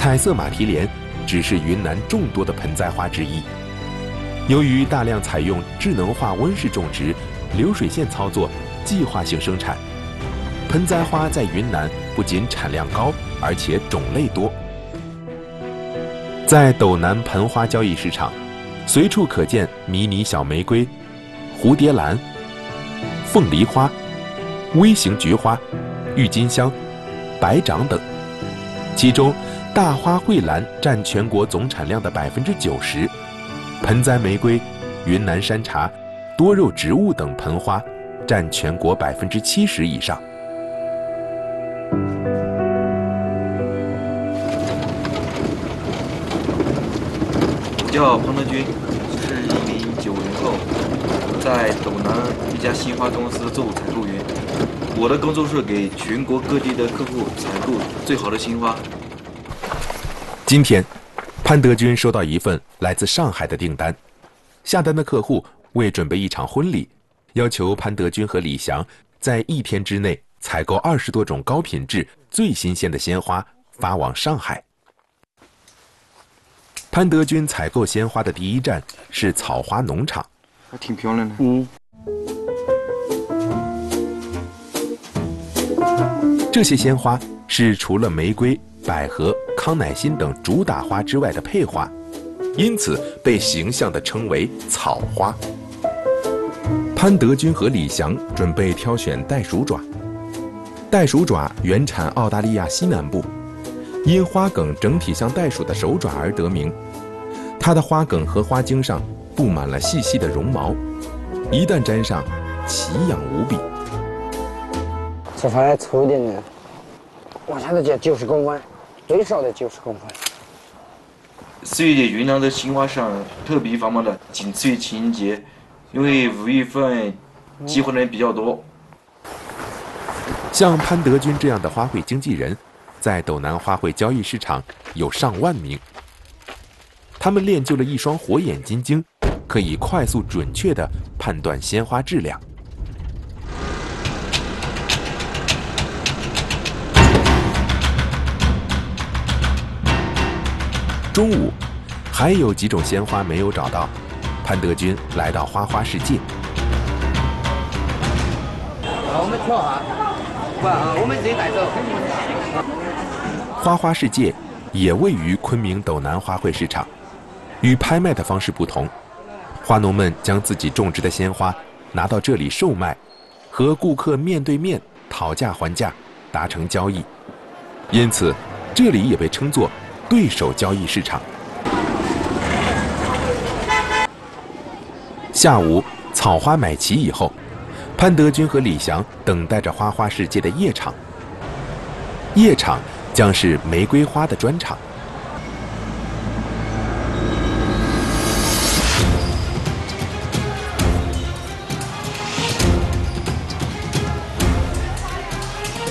彩色马蹄莲只是云南众多的盆栽花之一。由于大量采用智能化温室种植、流水线操作、计划性生产，盆栽花在云南不仅产量高，而且种类多。在斗南盆花交易市场，随处可见迷你小玫瑰、蝴蝶兰、凤梨花、微型菊花、郁金香、白掌等，其中大花蕙兰占全国总产量的90%，盆栽玫瑰、云南山茶、多肉植物等盆花占全国70%以上。 我叫庞德军，是一名90后，在斗南一家新花公司做采购员。我的工作是给全国各地的客户采购最好的新花。 今天，潘德军收到一份来自上海的订单，下单的客户为准备一场婚礼，要求潘德军和李翔在1天之内采购20多种高品质、最新鲜的鲜花发往上海。潘德军采购鲜花的第一站是草花农场， 还挺漂亮的。 这些鲜花是除了玫瑰、百合、康乃馨等主打花之外的配花，因此被形象地称为草花。潘德军和李翔准备挑选袋鼠爪。袋鼠爪原产澳大利亚西南部，因花梗整体像袋鼠的手爪而得名。它的花梗和花茎上布满了细细的绒毛，一旦沾上，奇痒无比。 这花粗一点的，我现在就90公分，最少的90公分。 4月云南的新花上特别繁忙的仅次于情人节，因为5月份结婚的人比较多。 像潘德军这样的花卉经纪人，在斗南花卉交易市场有上万名。他们练就了一双火眼金睛，可以快速准确地判断鲜花质量。中午，还有几种鲜花没有找到，潘德军来到花花世界。 我们挑哈，我们自己带走。 花花世界也位于昆明斗南花卉市场，与拍卖的方式不同，花农们将自己种植的鲜花拿到这里售卖，和顾客面对面讨价还价，达成交易。因此，这里也被称作对手交易市场。下午，草花买齐以后，潘德军和李翔等待着花花世界的夜场。夜场将是玫瑰花的专场。